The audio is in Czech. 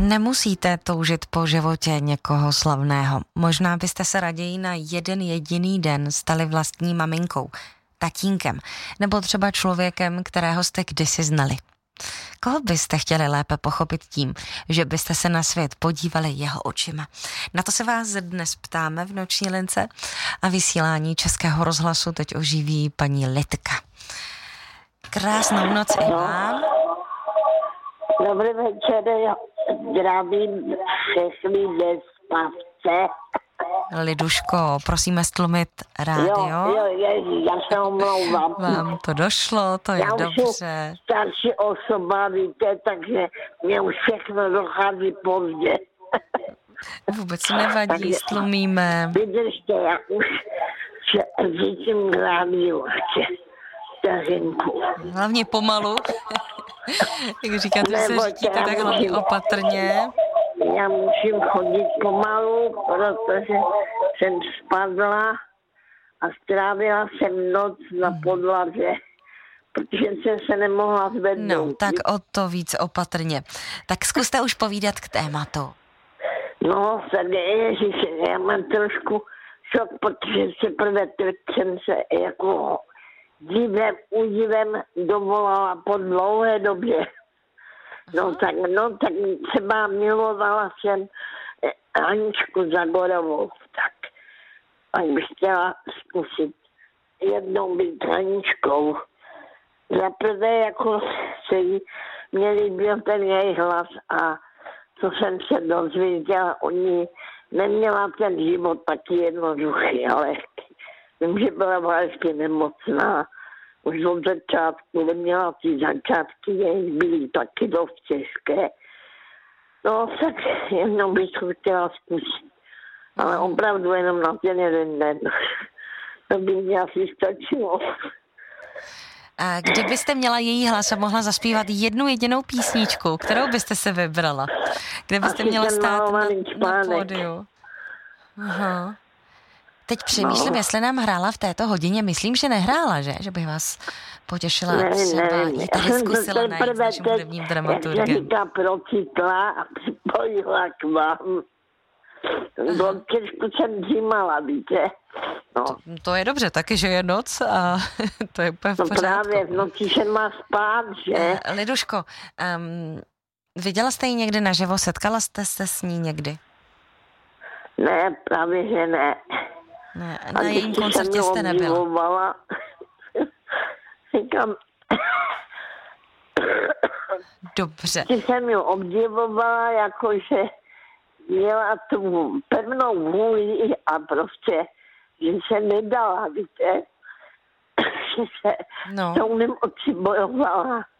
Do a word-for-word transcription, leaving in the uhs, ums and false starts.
Nemusíte toužit po životě někoho slavného. Možná byste se raději na jeden jediný den stali vlastní maminkou, tatínkem, nebo třeba člověkem, kterého jste kdysi znali. Koho byste chtěli lépe pochopit tím, že byste se na svět podívali jeho očima? Na to se vás dnes ptáme v Noční lince a vysílání Českého rozhlasu teď oživí paní Lidka. Krásnou noc i vám. Dobrý večer, zdravím všechny nespavce. Liduško, prosíme stlumit rádio. Jo, jo, ježi, já se omlouvám. Vám to došlo, to je já dobře. Já už jsem starší osoba, víte, takže mě už všechno dochází pozdě. Vůbec nevadí, takže stlumíme. Vydržte, já už se řítím k rádiu. Vteřinku. Hlavně pomalu. Jak říkáte, že se řídíte, tak hlavně opatrně. Já musím chodit pomalu, protože jsem spadla a strávila jsem noc na podlaze, protože jsem se nemohla zvednout. No, tak o to víc opatrně. Tak zkuste už povídat k tématu. No, tak ježiši, já mám trošku šok, protože se prvé teď jsem se jako divem, udivem dovolala po dlouhé době. No tak, no tak třeba milovala jsem Aničku Zagorovou, tak a bych chtěla zkusit jednou být Aničkou. Za prvé jako se jí, mě líbil ten její hlas a co jsem se dozvěděla, oni neměla ten život taky jednoduchý, ale vím, že byla vážně nemocná. Už od začátku neměla ty začátky, jejich byly taky dost těžké. No, tak jenom bych to chtěla zkusit. Ale opravdu jenom na ten jeden den. To by mě asi stačilo. A kdybyste měla její hlas a mohla zaspívat jednu jedinou písničku, kterou byste se vybrala? Kde byste asi měla stát na, na pódiu? Aha. Teď přemýšlím, no. Jestli nám hrála v této hodině. Myslím, že nehrála, že? Že bych vás potěšila ne, třeba ne, ji tady zkusila najít s naším hudebním dramaturgem. Jak se říká, procitla a připojila k vám. Do těžku jsem dřímala, víte. No. To, to je dobře, taky, že je noc a to je úplně v no pořádku. Právě v noci se má spát, že? Liduško, um, viděla jste ji někdy naživo? Setkala jste se s ní někdy? Ne, právě, že ne. Ne, na jejím koncertě jste nebyla. Říkám, dobře. Když jsem ji obdivovala, jakože měla tu pevnou vůli a prostě, že se nedala, víte, že se no. tou nemocí bojovala